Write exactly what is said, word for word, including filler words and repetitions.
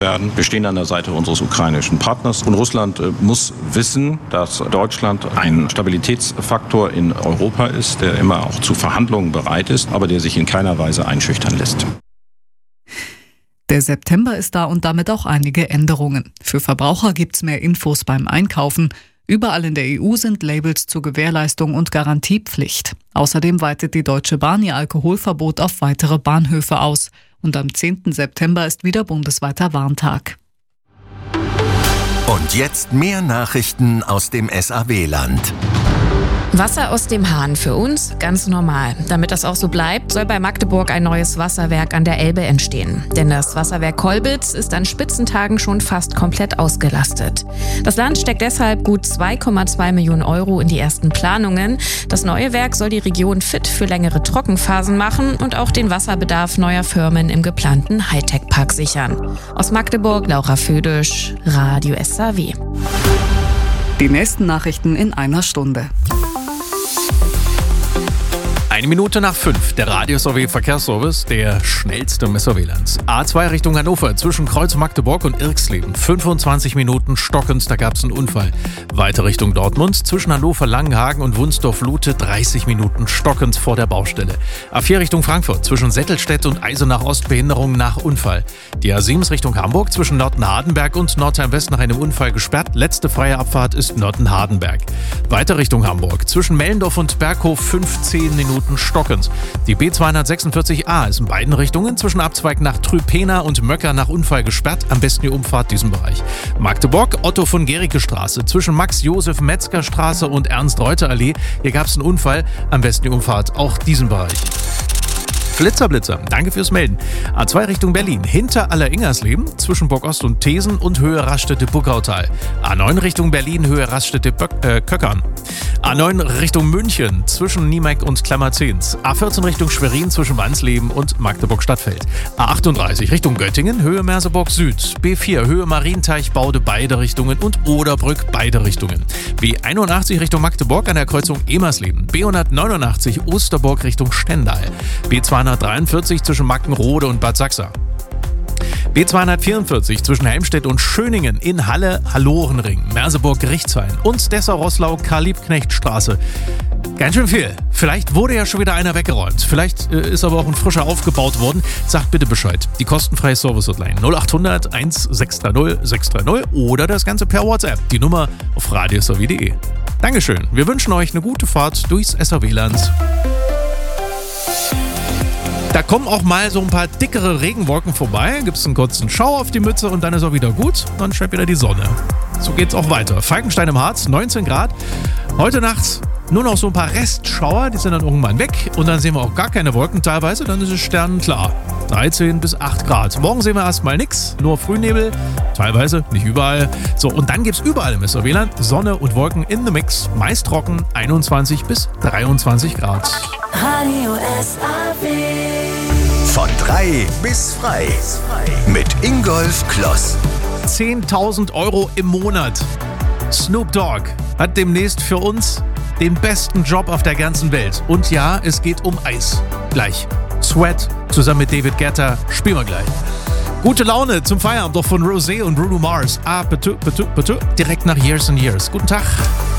werden. Wir stehen an der Seite unseres ukrainischen Partners und Russland äh, muss wissen, dass Deutschland ein Stabilitätsfaktor in Europa ist, der immer auch zu Verhandlungen bereit ist, aber der sich in keiner Weise einschüchtern lässt. Der September ist da und damit auch einige Änderungen. Für Verbraucher gibt's mehr Infos beim Einkaufen. Überall in der E U sind Labels zur Gewährleistung und Garantiepflicht. Außerdem weitet die Deutsche Bahn ihr Alkoholverbot auf weitere Bahnhöfe aus. Und am zehnten September ist wieder bundesweiter Warntag. Und jetzt mehr Nachrichten aus dem S A W-Land. Wasser aus dem Hahn für uns ganz normal. Damit das auch so bleibt, soll bei Magdeburg ein neues Wasserwerk an der Elbe entstehen. Denn das Wasserwerk Kolbitz ist an Spitzentagen schon fast komplett ausgelastet. Das Land steckt deshalb gut zwei Komma zwei Millionen Euro in die ersten Planungen. Das neue Werk soll die Region fit für längere Trockenphasen machen und auch den Wasserbedarf neuer Firmen im geplanten Hightech-Park sichern. Aus Magdeburg, Laura Födisch, Radio S A W. Die nächsten Nachrichten in einer Stunde. Eine Minute nach fünf, der Radio S A W Verkehrsservice, der schnellste im S A W-Land. A zwei Richtung Hannover, zwischen Kreuz Magdeburg und Irxleben. fünfundzwanzig Minuten stockend, da gab es einen Unfall. Weiter Richtung Dortmund, zwischen Hannover Langenhagen und Wunsdorf-Lute, dreißig Minuten stockend vor der Baustelle. A vier Richtung Frankfurt, zwischen Settelstedt und Eisenach Ost, Behinderung nach Unfall. Die A sieben Richtung Hamburg, zwischen Norden-Hardenberg und Nordheim-West nach einem Unfall gesperrt. Letzte freie Abfahrt ist Norden-Hardenberg. Weiter Richtung Hamburg, zwischen Mellendorf und Berghof, fünfzehn Minuten stockend. Die B zweihundertsechsundvierzig A ist in beiden Richtungen zwischen Abzweig nach Trüpena und Möcker nach Unfall gesperrt. Am besten die Umfahrt diesen Bereich. Magdeburg, Otto von Gericke Straße, zwischen Max-Josef-Metzger Straße und Ernst-Reuter-Allee. Hier gab es einen Unfall. Am besten die Umfahrt auch diesen Bereich. Flitzer-Blitzer, danke fürs Melden. A zwei Richtung Berlin, hinter Aller-Ingersleben, zwischen Burg Ost und Thesen und Höhe Raststätte-Buckautal. A neun Richtung Berlin, Höhe Raststätte-Köckern. A neun Richtung München, zwischen Niemeck und Klammerzehns. A vierzehn Richtung Schwerin, zwischen Wansleben und Magdeburg-Stadtfeld. A achtunddreißig Richtung Göttingen, Höhe Merseburg Süd. B vier, Höhe Marienteich, Baude beide Richtungen und Oderbrück beide Richtungen. B einundachtzig Richtung Magdeburg an der Kreuzung Emersleben. B hundertneunundachtzig Osterburg Richtung Stendal. B zweihundertdreiundvierzig zwischen Mackenrode und Bad Sachsa. B zweihundertvierundvierzig zwischen Helmstedt und Schöningen in Halle, Hallorenring, Merseburg-Gerichtshain und Dessau-Roßlau-Karl-Liebknecht-Straße. Ganz schön viel. Vielleicht wurde ja schon wieder einer weggeräumt. Vielleicht äh, ist aber auch ein frischer aufgebaut worden. Sagt bitte Bescheid. Die kostenfreie Service-Hotline null achthundert eins sechs drei null sechs drei null oder das Ganze per WhatsApp. Die Nummer auf radio s a w punkt d e. Dankeschön. Wir wünschen euch eine gute Fahrt durchs S A W-Land. Da kommen auch mal so ein paar dickere Regenwolken vorbei, gibt es einen kurzen Schauer auf die Mütze und dann ist auch wieder gut. Dann scheint wieder die Sonne. So geht's auch weiter. Falkenstein im Harz, neunzehn Grad. Heute Nacht nur noch so ein paar Restschauer, die sind dann irgendwann weg. Und dann sehen wir auch gar keine Wolken teilweise, dann ist es sternenklar. dreizehn bis acht Grad. Morgen sehen wir erstmal nichts, nur Frühnebel. Teilweise, nicht überall. So, und dann gibt's überall im S A W-Land Sonne und Wolken in the Mix. Meist trocken, einundzwanzig bis dreiundzwanzig Grad. Radio S A W. Von drei bis frei. Mit Ingolf Kloss. zehntausend Euro im Monat. Snoop Dogg hat demnächst für uns den besten Job auf der ganzen Welt. Und ja, es geht um Eis. Gleich. Sweat zusammen mit David Guetta. Spielen wir gleich. Gute Laune zum Feierabend doch von Rosé und Bruno Mars. Ah, bitte, bitte, bitte. Direkt nach Years and Years. Guten Tag.